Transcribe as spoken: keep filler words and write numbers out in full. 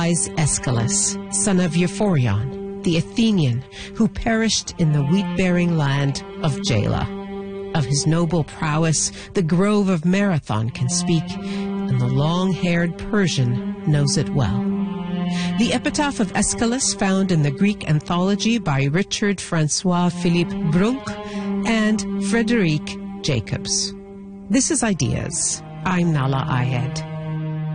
lies Aeschylus, son of Euphorion, the Athenian who perished in the wheat-bearing land of Jela. Of his noble prowess, the grove of Marathon can speak, and the long-haired Persian knows it well. The epitaph of Aeschylus, found in the Greek anthology by Richard Francois Philippe Brunck and Frédéric Jacobs. This is Ideas. I'm Nahlah Ayed.